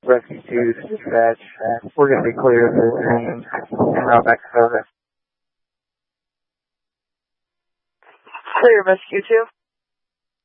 Rescue 2, dispatch. We're going to be clear of this and route back to service. Clear, Rescue 2.